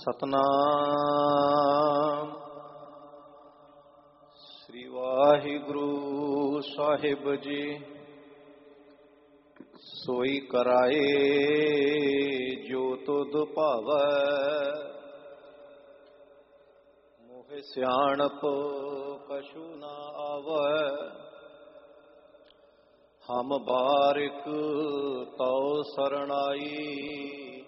ਸਤਨਾਮ ਸ੍ਰੀ ਵਾਹਿਗੁਰੂ ਸਾਹਿਬ ਜੀ। ਸੋਈ ਕਰਾਏ ਜੋ ਤੁਧ ਭਾਵੈ, ਮੋਹਿ ਸਿਆਣਪ ਕਛੂ ਨਾ ਆਵੈ। ਹਮ ਬਾਰਿਕ ਤਉ ਸਰਣਾਈ,